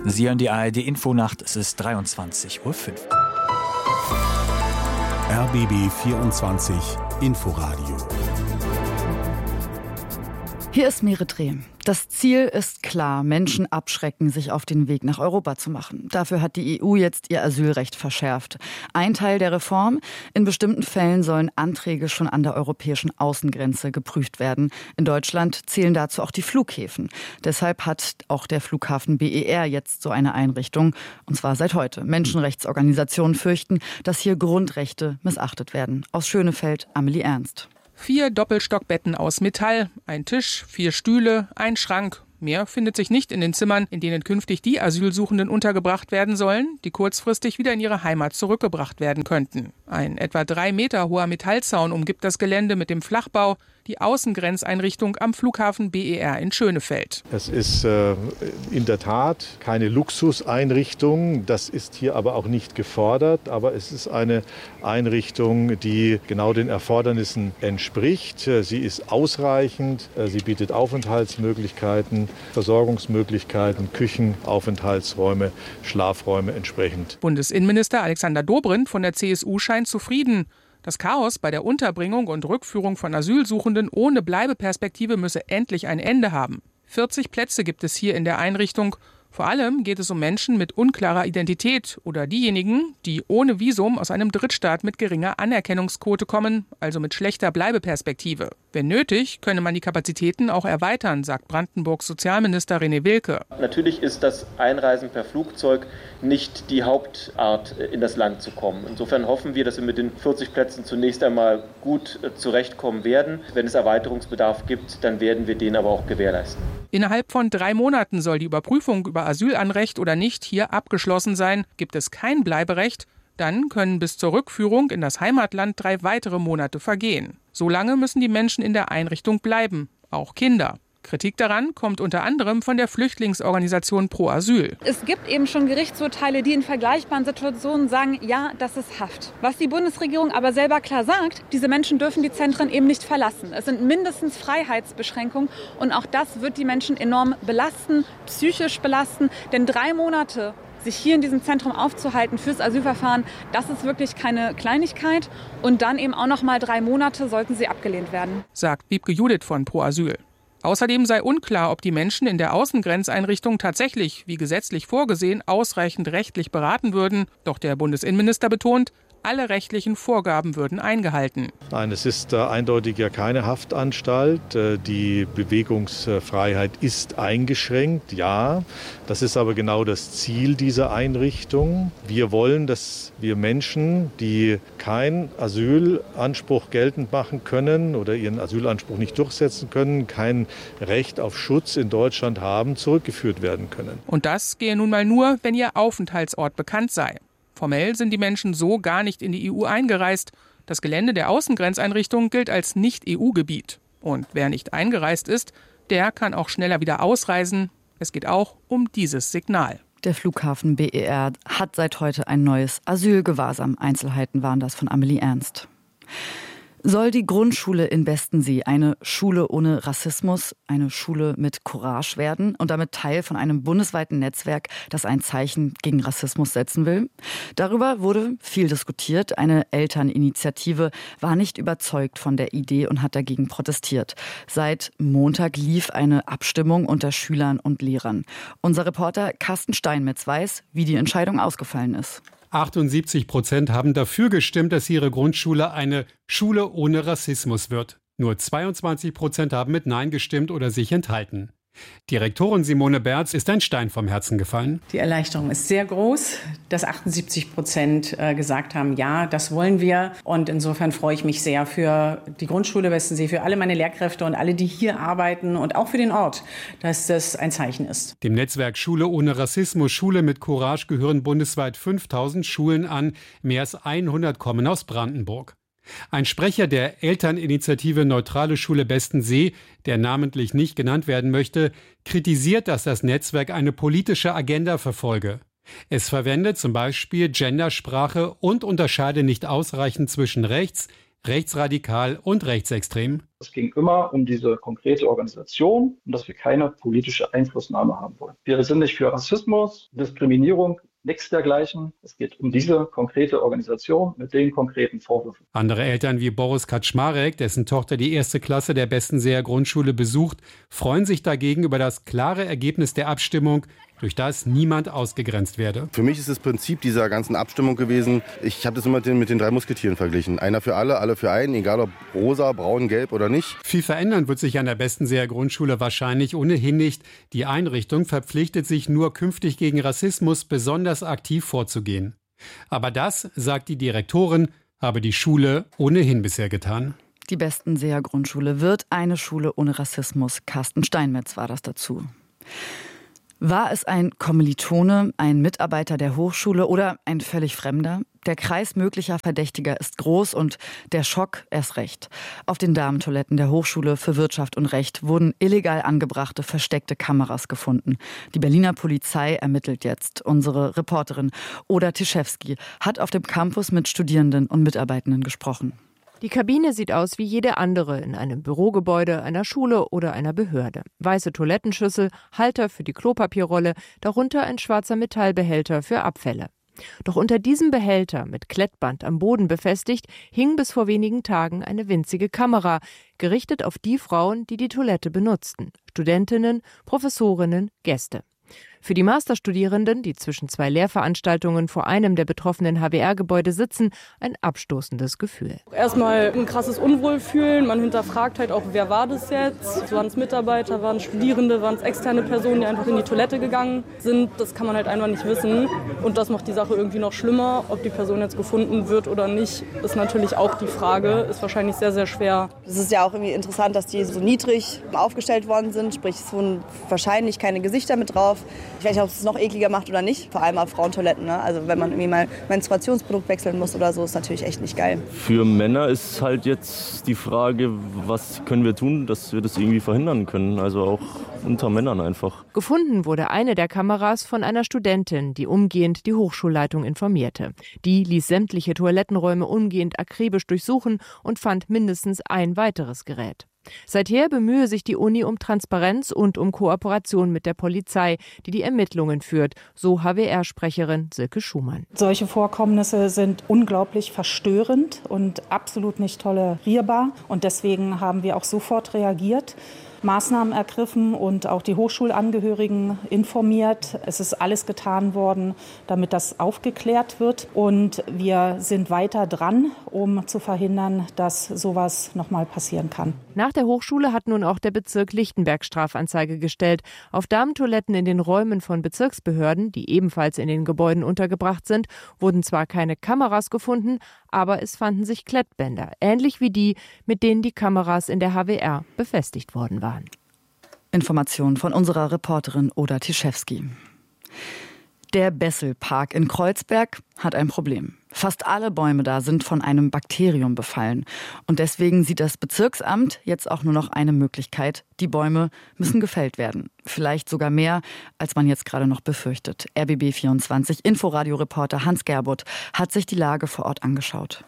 Sie hören die ARD-Infonacht, es ist 23:05 Uhr. RBB 24 Inforadio. Hier ist Merit Reh. Das Ziel ist klar, Menschen abschrecken, sich auf den Weg nach Europa zu machen. Dafür hat die EU jetzt ihr Asylrecht verschärft. Ein Teil der Reform: in bestimmten Fällen sollen Anträge schon an der europäischen Außengrenze geprüft werden. In Deutschland zählen dazu auch die Flughäfen. Deshalb hat auch der Flughafen BER jetzt so eine Einrichtung, und zwar seit heute. Menschenrechtsorganisationen fürchten, dass hier Grundrechte missachtet werden. Aus Schönefeld, Amelie Ernst. 4 Doppelstockbetten aus Metall, ein Tisch, 4 Stühle, ein Schrank. Mehr findet sich nicht in den Zimmern, in denen künftig die Asylsuchenden untergebracht werden sollen, die kurzfristig wieder in ihre Heimat zurückgebracht werden könnten. Ein etwa 3 Meter hoher Metallzaun umgibt das Gelände mit dem Flachbau, die Außengrenzeinrichtung am Flughafen BER in Schönefeld. Es ist in der Tat keine Luxuseinrichtung, das ist hier aber auch nicht gefordert, aber es ist eine Einrichtung, die genau den Erfordernissen entspricht. Sie ist ausreichend, sie bietet Aufenthaltsmöglichkeiten, Versorgungsmöglichkeiten, Küchen, Aufenthaltsräume, Schlafräume entsprechend. Bundesinnenminister Alexander Dobrindt von der CSU scheint zufrieden. Das Chaos bei der Unterbringung und Rückführung von Asylsuchenden ohne Bleibeperspektive müsse endlich ein Ende haben. 40 Plätze gibt es hier in der Einrichtung. Vor allem geht es um Menschen mit unklarer Identität oder diejenigen, die ohne Visum aus einem Drittstaat mit geringer Anerkennungsquote kommen, also mit schlechter Bleibeperspektive. Wenn nötig, könne man die Kapazitäten auch erweitern, sagt Brandenburgs Sozialminister René Wilke. Natürlich ist das Einreisen per Flugzeug nicht die Hauptart, in das Land zu kommen. Insofern hoffen wir, dass wir mit den 40 Plätzen zunächst einmal gut zurechtkommen werden. Wenn es Erweiterungsbedarf gibt, dann werden wir den aber auch gewährleisten. Innerhalb von 3 Monaten soll die Überprüfung über Asylanrecht oder nicht hier abgeschlossen sein. Gibt es kein Bleiberecht, dann können bis zur Rückführung in das Heimatland 3 weitere Monate vergehen. Solange müssen die Menschen in der Einrichtung bleiben, auch Kinder. Kritik daran kommt unter anderem von der Flüchtlingsorganisation Pro Asyl. Es gibt eben schon Gerichtsurteile, die in vergleichbaren Situationen sagen, ja, das ist Haft. Was die Bundesregierung aber selber klar sagt, diese Menschen dürfen die Zentren eben nicht verlassen. Es sind mindestens Freiheitsbeschränkungen und auch das wird die Menschen enorm belasten, psychisch belasten, denn 3 Monate sich hier in diesem Zentrum aufzuhalten fürs Asylverfahren, das ist wirklich keine Kleinigkeit. Und dann eben auch noch mal 3 Monate sollten sie abgelehnt werden, sagt Wiebke Judith von Pro Asyl. Außerdem sei unklar, ob die Menschen in der Außengrenzeinrichtung tatsächlich, wie gesetzlich vorgesehen, ausreichend rechtlich beraten würden. Doch der Bundesinnenminister betont, alle rechtlichen Vorgaben würden eingehalten. Nein, es ist eindeutig ja keine Haftanstalt. Die Bewegungsfreiheit ist eingeschränkt, ja. Das ist aber genau das Ziel dieser Einrichtung. Wir wollen, dass wir Menschen, die keinen Asylanspruch geltend machen können oder ihren Asylanspruch nicht durchsetzen können, kein Recht auf Schutz in Deutschland haben, zurückgeführt werden können. Und das gehe nun mal nur, wenn ihr Aufenthaltsort bekannt sei. Formell sind die Menschen so gar nicht in die EU eingereist. Das Gelände der Außengrenzeinrichtung gilt als Nicht-EU-Gebiet. Und wer nicht eingereist ist, der kann auch schneller wieder ausreisen. Es geht auch um dieses Signal. Der Flughafen BER hat seit heute ein neues Asylgewahrsam. Einzelheiten waren das von Amelie Ernst. Soll die Grundschule in Bestensee eine Schule ohne Rassismus, eine Schule mit Courage werden und damit Teil von einem bundesweiten Netzwerk, das ein Zeichen gegen Rassismus setzen will? Darüber wurde viel diskutiert. Eine Elterninitiative war nicht überzeugt von der Idee und hat dagegen protestiert. Seit Montag lief eine Abstimmung unter Schülern und Lehrern. Unser Reporter Carsten Steinmetz weiß, wie die Entscheidung ausgefallen ist. 78% haben dafür gestimmt, dass ihre Grundschule eine Schule ohne Rassismus wird. Nur 22% haben mit Nein gestimmt oder sich enthalten. Direktorin Simone Berz ist ein Stein vom Herzen gefallen. Die Erleichterung ist sehr groß, dass 78% gesagt haben, ja, das wollen wir. Und insofern freue ich mich sehr für die Grundschule Bestensee, für alle meine Lehrkräfte und alle, die hier arbeiten und auch für den Ort, dass das ein Zeichen ist. Dem Netzwerk Schule ohne Rassismus, Schule mit Courage gehören bundesweit 5000 Schulen an. Mehr als 100 kommen aus Brandenburg. Ein Sprecher der Elterninitiative Neutrale Schule Bestensee, der namentlich nicht genannt werden möchte, kritisiert, dass das Netzwerk eine politische Agenda verfolge. Es verwende zum Beispiel Gendersprache und unterscheide nicht ausreichend zwischen rechts, rechtsradikal und rechtsextrem. Es ging immer um diese konkrete Organisation und dass wir keine politische Einflussnahme haben wollen. Wir sind nicht für Rassismus, Diskriminierung, nichts dergleichen. Es geht um diese konkrete Organisation mit den konkreten Vorwürfen. Andere Eltern wie Boris Kaczmarek, dessen Tochter die 1. Klasse der Bestenseer Grundschule besucht, freuen sich dagegen über das klare Ergebnis der Abstimmung, durch das niemand ausgegrenzt werde. Für mich ist das Prinzip dieser ganzen Abstimmung gewesen, ich habe das immer mit den 3 Musketieren verglichen. Einer für alle, alle für einen, egal ob rosa, braun, gelb oder nicht. Viel verändern wird sich an der Bestenseer Grundschule wahrscheinlich ohnehin nicht. Die Einrichtung verpflichtet sich nur künftig gegen Rassismus besonders aktiv vorzugehen. Aber das, sagt die Direktorin, habe die Schule ohnehin bisher getan. Die Bestenseer Grundschule wird eine Schule ohne Rassismus. Carsten Steinmetz war das dazu. War es ein Kommilitone, ein Mitarbeiter der Hochschule oder ein völlig Fremder? Der Kreis möglicher Verdächtiger ist groß und der Schock erst recht. Auf den Damentoiletten der Hochschule für Wirtschaft und Recht wurden illegal angebrachte versteckte Kameras gefunden. Die Berliner Polizei ermittelt jetzt. Unsere Reporterin Oda Tischewski hat auf dem Campus mit Studierenden und Mitarbeitenden gesprochen. Die Kabine sieht aus wie jede andere in einem Bürogebäude, einer Schule oder einer Behörde. Weiße Toilettenschüssel, Halter für die Klopapierrolle, darunter ein schwarzer Metallbehälter für Abfälle. Doch unter diesem Behälter, mit Klettband am Boden befestigt, hing bis vor wenigen Tagen eine winzige Kamera, gerichtet auf die Frauen, die die Toilette benutzten. Studentinnen, Professorinnen, Gäste. Für die Masterstudierenden, die zwischen 2 Lehrveranstaltungen vor einem der betroffenen HWR-Gebäude sitzen, ein abstoßendes Gefühl. Erstmal ein krasses Unwohlfühlen. Man hinterfragt halt auch, wer war das jetzt? Waren es Mitarbeiter, waren es Studierende, waren es externe Personen, die einfach in die Toilette gegangen sind? Das kann man halt einfach nicht wissen. Und das macht die Sache irgendwie noch schlimmer. Ob die Person jetzt gefunden wird oder nicht, ist natürlich auch die Frage. Ist wahrscheinlich sehr, sehr schwer. Es ist ja auch irgendwie interessant, dass die so niedrig aufgestellt worden sind. Sprich, es wurden wahrscheinlich keine Gesichter mit drauf. Ich weiß nicht, ob es noch ekliger macht oder nicht, vor allem auf Frauentoiletten. Ne? Also wenn man irgendwie mal Menstruationsprodukt wechseln muss oder so, ist natürlich echt nicht geil. Für Männer ist halt jetzt die Frage, was können wir tun, dass wir das irgendwie verhindern können, also auch unter Männern einfach. Gefunden wurde eine der Kameras von einer Studentin, die umgehend die Hochschulleitung informierte. Die ließ sämtliche Toilettenräume umgehend akribisch durchsuchen und fand mindestens ein weiteres Gerät. Seither bemühe sich die Uni um Transparenz und um Kooperation mit der Polizei, die die Ermittlungen führt, so HWR-Sprecherin Silke Schumann. Solche Vorkommnisse sind unglaublich verstörend und absolut nicht tolerierbar. Und deswegen haben wir auch sofort reagiert, Maßnahmen ergriffen und auch die Hochschulangehörigen informiert. Es ist alles getan worden, damit das aufgeklärt wird. Und wir sind weiter dran, um zu verhindern, dass sowas nochmal passieren kann. Nach der Hochschule hat nun auch der Bezirk Lichtenberg Strafanzeige gestellt. Auf Damentoiletten in den Räumen von Bezirksbehörden, die ebenfalls in den Gebäuden untergebracht sind, wurden zwar keine Kameras gefunden, aber es fanden sich Klettbänder, ähnlich wie die, mit denen die Kameras in der HWR befestigt worden waren. Informationen von unserer Reporterin Oda Tischewski. Der Bessel-Park in Kreuzberg hat ein Problem. Fast alle Bäume da sind von einem Bakterium befallen. Und deswegen sieht das Bezirksamt jetzt auch nur noch eine Möglichkeit. Die Bäume müssen gefällt werden. Vielleicht sogar mehr, als man jetzt gerade noch befürchtet. RBB24 Inforadio-Reporter Hans Gerbutt hat sich die Lage vor Ort angeschaut.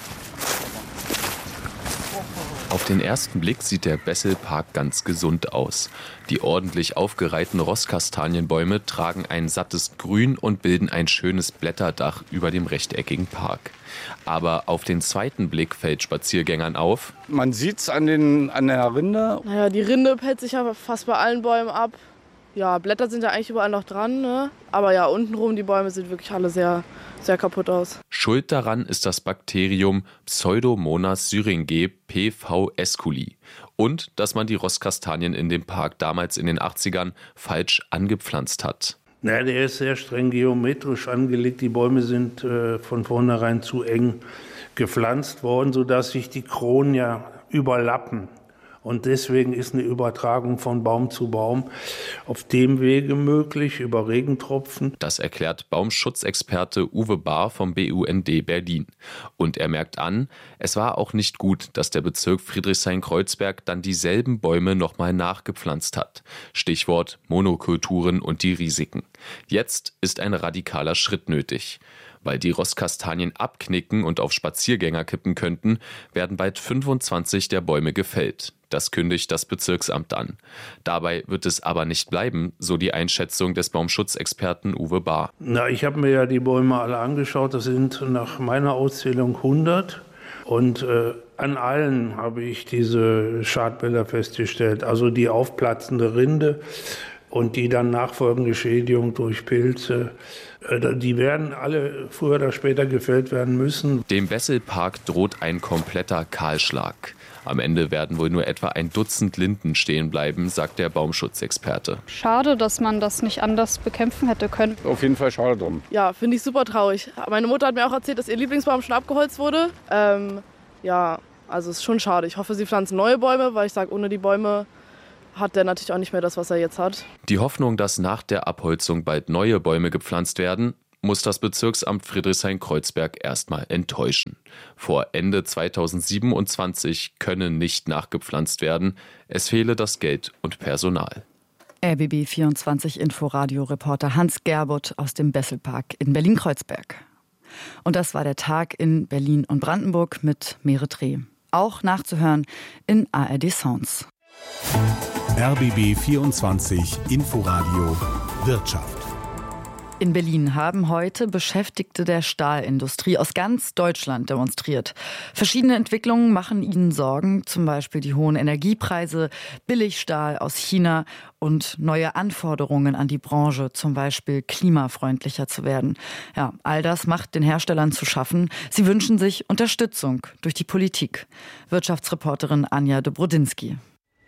Auf den ersten Blick sieht der Bessel-Park ganz gesund aus. Die ordentlich aufgereihten Rosskastanienbäume tragen ein sattes Grün und bilden ein schönes Blätterdach über dem rechteckigen Park. Aber auf den zweiten Blick fällt Spaziergängern auf: Man sieht's an der Rinde. Naja, die Rinde pellt sich ja fast bei allen Bäumen ab. Ja, Blätter sind ja eigentlich überall noch dran, ne? Aber ja, untenrum, die Bäume sehen wirklich alle sehr, sehr kaputt aus. Schuld daran ist das Bakterium Pseudomonas syringae PV esculi. Und dass man die Rosskastanien in dem Park damals in den 80ern falsch angepflanzt hat. Ja, der ist sehr streng geometrisch angelegt. Die Bäume sind von vornherein zu eng gepflanzt worden, sodass sich die Kronen ja überlappen. Und deswegen ist eine Übertragung von Baum zu Baum auf dem Wege möglich, über Regentropfen. Das erklärt Baumschutzexperte Uwe Bahr vom BUND Berlin. Und er merkt an, es war auch nicht gut, dass der Bezirk Friedrichshain-Kreuzberg dann dieselben Bäume nochmal nachgepflanzt hat. Stichwort Monokulturen und die Risiken. Jetzt ist ein radikaler Schritt nötig. Weil die Rostkastanien abknicken und auf Spaziergänger kippen könnten, werden bald 25 der Bäume gefällt. Das kündigt das Bezirksamt an. Dabei wird es aber nicht bleiben, so die Einschätzung des Baumschutzexperten Uwe Bahr. Ich habe mir ja die Bäume alle angeschaut. Das sind nach meiner Auszählung 100. Und an allen habe ich diese Schadbilder festgestellt. Also die aufplatzende Rinde und die dann nachfolgende Schädigung durch Pilze. Die werden alle früher oder später gefällt werden müssen. Dem Besselpark droht ein kompletter Kahlschlag. Am Ende werden wohl nur etwa ein Dutzend Linden stehen bleiben, sagt der Baumschutzexperte. Schade, dass man das nicht anders bekämpfen hätte können. Auf jeden Fall schade drum. Ja, finde ich super traurig. Meine Mutter hat mir auch erzählt, dass ihr Lieblingsbaum schon abgeholzt wurde. Ja, also es ist schon schade. Ich hoffe, sie pflanzen neue Bäume, weil ich sage, ohne die Bäume hat der natürlich auch nicht mehr das, was er jetzt hat. Die Hoffnung, dass nach der Abholzung bald neue Bäume gepflanzt werden, muss das Bezirksamt Friedrichshain-Kreuzberg erstmal enttäuschen. Vor Ende 2027 könne nicht nachgepflanzt werden. Es fehle das Geld und Personal. RBB24 Inforadio-Reporter Hans Gerbutt aus dem Besselpark in Berlin-Kreuzberg. Und das war der Tag in Berlin und Brandenburg mit Mere Dreh. Auch nachzuhören in ARD Sounds. RBB24 Inforadio Wirtschaft. In Berlin haben heute Beschäftigte der Stahlindustrie aus ganz Deutschland demonstriert. Verschiedene Entwicklungen machen ihnen Sorgen, zum Beispiel die hohen Energiepreise, Billigstahl aus China und neue Anforderungen an die Branche, zum Beispiel klimafreundlicher zu werden. Ja, all das macht den Herstellern zu schaffen. Sie wünschen sich Unterstützung durch die Politik. Wirtschaftsreporterin Anja de Brodinski.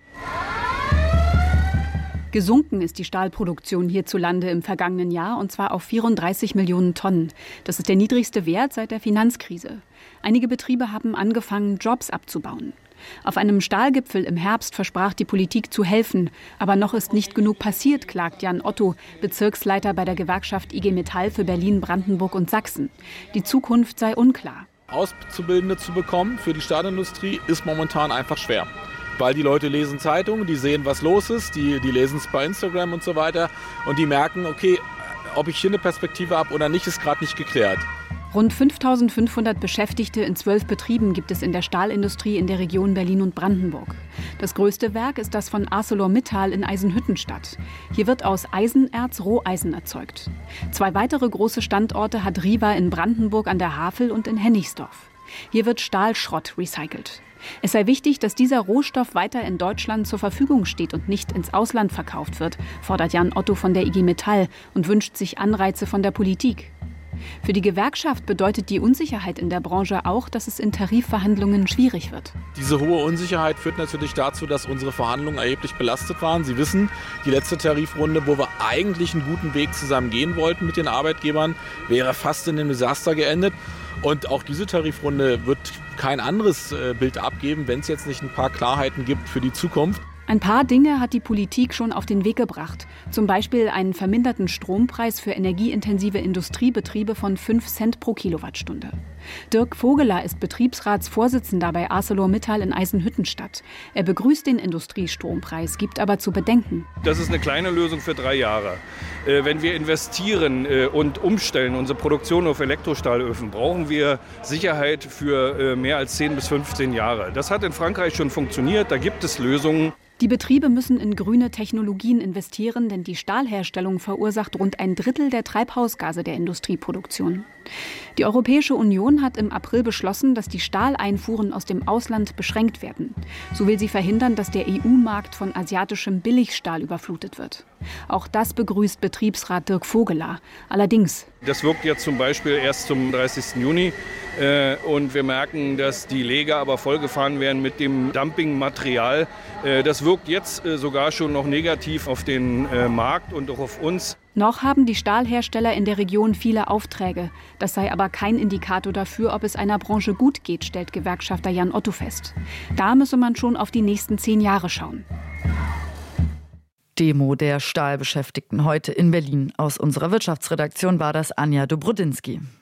Gesunken ist die Stahlproduktion hierzulande im vergangenen Jahr, und zwar auf 34 Millionen Tonnen. Das ist der niedrigste Wert seit der Finanzkrise. Einige Betriebe haben angefangen, Jobs abzubauen. Auf einem Stahlgipfel im Herbst versprach die Politik zu helfen. Aber noch ist nicht genug passiert, klagt Jan Otto, Bezirksleiter bei der Gewerkschaft IG Metall für Berlin, Brandenburg und Sachsen. Die Zukunft sei unklar. Auszubildende zu bekommen für die Stahlindustrie ist momentan einfach schwer. Weil die Leute lesen Zeitungen, die sehen, was los ist, die lesen es bei Instagram und so weiter und die merken, okay, ob ich hier eine Perspektive habe oder nicht, ist gerade nicht geklärt. Rund 5.500 Beschäftigte in 12 Betrieben gibt es in der Stahlindustrie in der Region Berlin und Brandenburg. Das größte Werk ist das von ArcelorMittal in Eisenhüttenstadt. Hier wird aus Eisenerz Roheisen erzeugt. 2 weitere große Standorte hat Riva in Brandenburg an der Havel und in Hennigsdorf. Hier wird Stahlschrott recycelt. Es sei wichtig, dass dieser Rohstoff weiter in Deutschland zur Verfügung steht und nicht ins Ausland verkauft wird, fordert Jan Otto von der IG Metall und wünscht sich Anreize von der Politik. Für die Gewerkschaft bedeutet die Unsicherheit in der Branche auch, dass es in Tarifverhandlungen schwierig wird. Diese hohe Unsicherheit führt natürlich dazu, dass unsere Verhandlungen erheblich belastet waren. Sie wissen, die letzte Tarifrunde, wo wir eigentlich einen guten Weg zusammen gehen wollten mit den Arbeitgebern, wäre fast in einem Desaster geendet. Und auch diese Tarifrunde wird kein anderes Bild abgeben, wenn es jetzt nicht ein paar Klarheiten gibt für die Zukunft. Ein paar Dinge hat die Politik schon auf den Weg gebracht. Zum Beispiel einen verminderten Strompreis für energieintensive Industriebetriebe von 5 Cent pro Kilowattstunde. Dirk Vogeler ist Betriebsratsvorsitzender bei ArcelorMittal in Eisenhüttenstadt. Er begrüßt den Industriestrompreis, gibt aber zu bedenken. Das ist eine kleine Lösung für 3 Jahre. Wenn wir investieren und umstellen unsere Produktion auf Elektrostahlöfen, brauchen wir Sicherheit für mehr als 10 bis 15 Jahre. Das hat in Frankreich schon funktioniert, da gibt es Lösungen. Die Betriebe müssen in grüne Technologien investieren, denn die Stahlherstellung verursacht rund 1/3 der Treibhausgase der Industrieproduktion. Die Europäische Union hat im April beschlossen, dass die Stahleinfuhren aus dem Ausland beschränkt werden. So will sie verhindern, dass der EU-Markt von asiatischem Billigstahl überflutet wird. Auch das begrüßt Betriebsrat Dirk Vogeler. Allerdings: Das wirkt jetzt zum Beispiel erst zum 30. Juni. Und wir merken, dass die Lager aber vollgefahren werden mit dem Dumpingmaterial. Das wirkt jetzt sogar schon noch negativ auf den Markt und auch auf uns. Noch haben die Stahlhersteller in der Region viele Aufträge. Das sei aber kein Indikator dafür, ob es einer Branche gut geht, stellt Gewerkschafter Jan Otto fest. Da müsse man schon auf die nächsten 10 Jahre schauen. Demo der Stahlbeschäftigten heute in Berlin. Aus unserer Wirtschaftsredaktion war das Anja de Brodinski.